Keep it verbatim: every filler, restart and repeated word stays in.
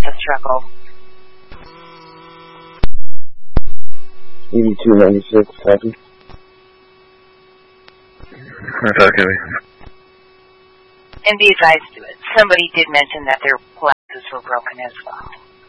a struggle. eighty-two ninety-six, copy. Exactly. And be advised, somebody did mention that their glasses were broken as well.